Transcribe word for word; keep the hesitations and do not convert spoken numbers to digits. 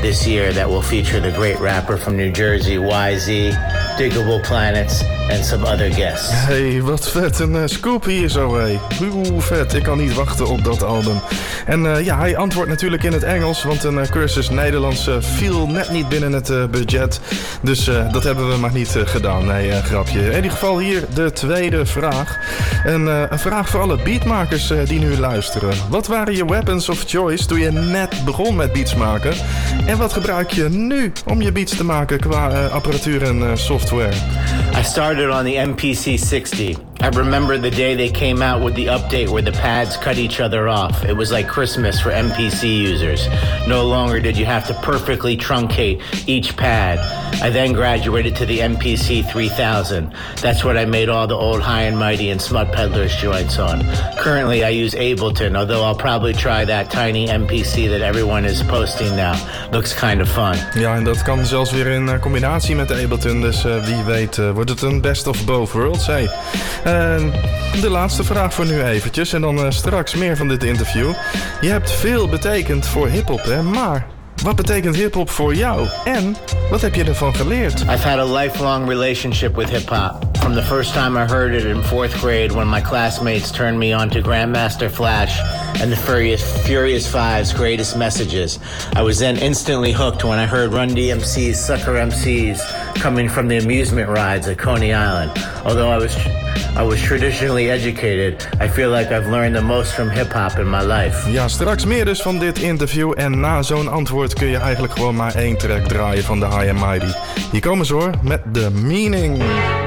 this year that will feature the great rapper from New Jersey, Y Z, Diggable Planets, and some other guests. Hey, wat vet. Een uh, scoop hier zo, hey. Oeh, vet. Ik kan niet wachten op dat album. En uh, ja, hij antwoordt natuurlijk in het Engels, want een uh, cursus Nederlands uh, viel net niet binnen het uh, budget. Dus uh, dat hebben we maar niet uh, gedaan. Nee, uh, grapje. In ieder geval hier de tweede vraag. En, uh, een vraag voor alle beatmakers uh, die nu luisteren. Wat waren je weapons of choice toen je net begon met beats maken? En wat gebruik je nu om je beats te maken qua uh, apparatuur en uh, software? I started on the M P C sixty. I remember the day they came out with the update where the pads cut each other off. It was like Christmas for M P C users. No longer did you have to perfectly truncate each pad. I then graduated to the M P C three thousand. That's what I made all the old High and Mighty and Smut Peddlers joints on. Currently I use Ableton, although I'll probably try that tiny M P C that everyone is posting now. Looks kind of fun. Ja, en dat kan zelfs weer in combinatie met Ableton. Dus uh, wie weet uh, wordt het een best of both worlds. Hey. Uh, de laatste vraag voor nu eventjes. En dan uh, straks meer van dit interview. Je hebt veel betekend voor hiphop, hè? Maar wat betekent hiphop voor jou? En wat heb je ervan geleerd? I've had a lifelong relationship with hip-hop. From the first time I heard it in fourth grade when my classmates turned me on to Grandmaster Flash and the Furious, Furious Five's Greatest Messages. I was then instantly hooked when I heard Run D M C's Sucker M Cs coming from the amusement rides at Coney Island. Although I was I was traditionally educated, I feel like I've learned the most from hip-hop in my life. Ja, straks meer dus van dit interview. En na zo'n antwoord kun je eigenlijk gewoon maar één track draaien van de High and Mighty. Hier komen ze hoor, met The Meaning.